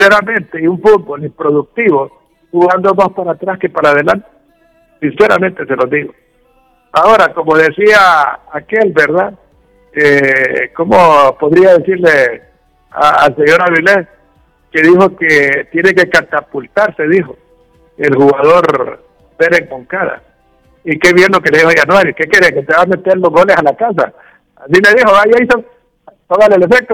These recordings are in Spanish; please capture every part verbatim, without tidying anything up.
sinceramente, y un fútbol improductivo, jugando más para atrás que para adelante. Sinceramente se lo digo. Ahora, como decía aquel, ¿verdad? Eh, ¿Cómo podría decirle a, al señor Avilés? Que dijo que tiene que catapultarse, dijo, el jugador Pérez Moncada. Y qué bien lo que le dijo Januari. ¿Qué quiere? Que te va a meter los goles a la casa. Así le dijo, vaya, hizo, tómale el efecto.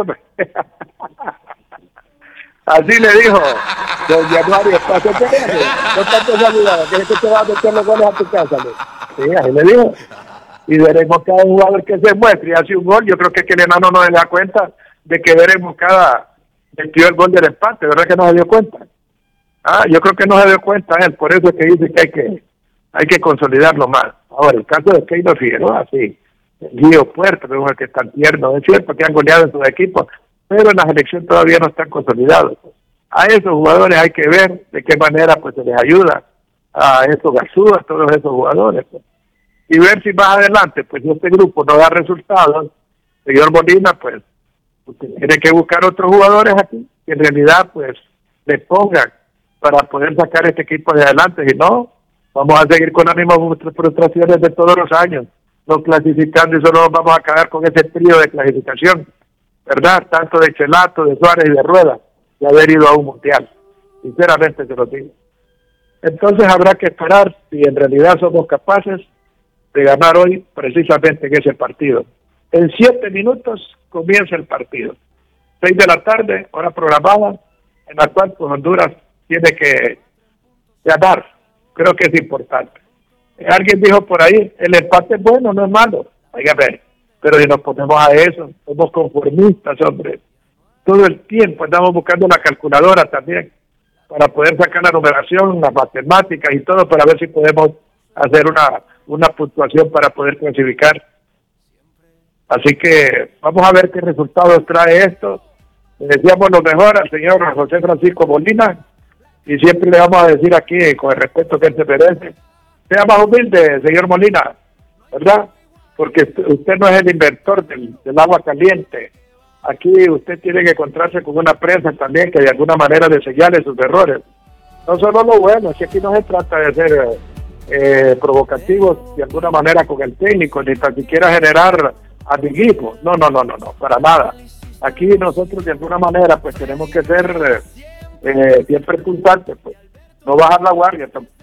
Así le dijo don Januari. No tanto saludado, que es que te va a meter los goles a tu casa. ¿No? Sí, así le dijo. Y veremos cada jugador que se muestre y hace un gol. Yo creo que, es que el enano no se da cuenta de que veremos cada metió el gol del empate, ¿verdad que no se dio cuenta? Ah, yo creo que no se dio cuenta él, por eso es que dice que hay que hay que consolidarlo más. Ahora, el caso de Keylor Figueroa, sí, el Guido Puerto, que es el que está tierno, es cierto que han goleado en sus equipos, pero en la selección todavía no están consolidados. A esos jugadores hay que ver de qué manera pues se les ayuda, a esos Garzúa, a todos esos jugadores, pues. Y ver si más adelante, pues si este grupo no da resultados, señor Molina, pues usted tiene que buscar otros jugadores aquí, que en realidad pues le pongan para poder sacar este equipo de adelante. Si no, vamos a seguir con las mismas frustraciones de todos los años, no clasificando y solo vamos a acabar con ese trío de clasificación, ¿verdad? Tanto de Chelato, de Suárez y de Rueda, de haber ido a un mundial. Sinceramente se lo digo. Entonces habrá que esperar si en realidad somos capaces de ganar hoy precisamente en ese partido. En siete minutos comienza el partido. Seis de la tarde, hora programada, en la cual pues, Honduras tiene que ganar. Creo que es importante. Alguien dijo por ahí, el empate es bueno, no es malo. Oiga, ver, pero si nos ponemos a eso, somos conformistas, hombre. Todo el tiempo andamos buscando la calculadora también para poder sacar la numeración, las matemáticas y todo, para ver si podemos hacer una, una puntuación para poder clasificar. Así que vamos a ver qué resultados trae esto. Le decíamos lo mejor al señor José Francisco Molina y siempre le vamos a decir aquí, con el respeto que él se merece, sea más humilde, señor Molina, ¿verdad? Porque usted no es el inventor del, del agua caliente. Aquí usted tiene que encontrarse con una prensa también que de alguna manera le señale sus errores. No solo lo bueno, es que aquí no se trata de ser eh, provocativos de alguna manera con el técnico, ni tan siquiera generar amiguismo. No, no, no, no, no, para nada. Aquí nosotros de alguna manera pues tenemos que ser eh, siempre puntuantes, pues no bajar la guardia tampoco.